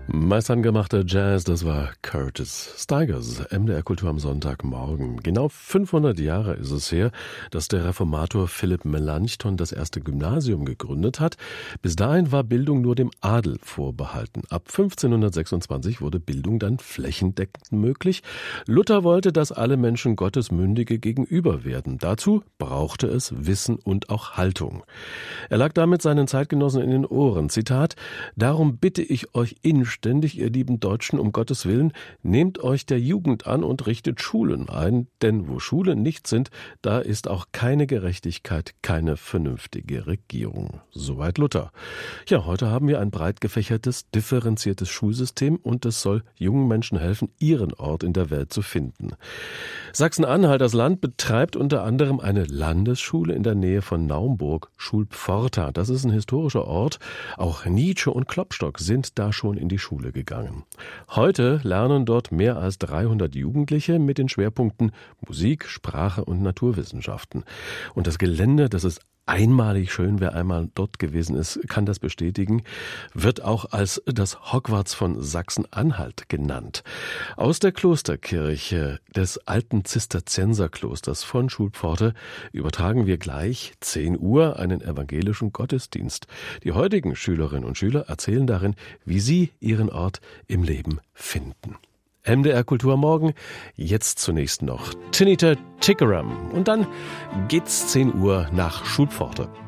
Meistern-gemachter Jazz, das war Curtis Stigers, MDR Kultur am Sonntagmorgen. Genau 500 Jahre ist es her, dass der Reformator Philipp Melanchthon das erste Gymnasium gegründet hat. Bis dahin war Bildung nur dem Adel vorbehalten. Ab 1526 wurde Bildung dann flächendeckend möglich. Luther wollte, dass alle Menschen Gottes Mündige gegenüber werden. Dazu brauchte es Wissen und auch Haltung. Er lag damit seinen Zeitgenossen in den Ohren. Zitat: Darum bitte ich euch inständig, ihr lieben Deutschen, um Gottes Willen, nehmt euch der Jugend an und richtet Schulen ein, denn wo Schulen nicht sind, da ist auch keine Gerechtigkeit, keine vernünftige Regierung. Soweit Luther. Ja, heute haben wir ein breit gefächertes, differenziertes Schulsystem und es soll jungen Menschen helfen, ihren Ort in der Welt zu finden. Sachsen-Anhalt, das Land, betreibt unter anderem eine Landesschule in der Nähe von Naumburg, Schulpforta. Das ist ein historischer Ort. Auch Nietzsche und Klopstock sind da schon in die Schule gegangen. Heute lernen dort mehr als 300 Jugendliche mit den Schwerpunkten Musik, Sprache und Naturwissenschaften. Und das Gelände, das ist einmalig schön, wer einmal dort gewesen ist, kann das bestätigen, wird auch als das Hogwarts von Sachsen-Anhalt genannt. Aus der Klosterkirche des alten Zisterzienserklosters von Schulpforte übertragen wir gleich 10 Uhr einen evangelischen Gottesdienst. Die heutigen Schülerinnen und Schüler erzählen darin, wie sie ihren Ort im Leben finden. MDR Kultur morgen, jetzt zunächst noch Tinita Tickeram und dann geht's 10 Uhr nach Schulpforte.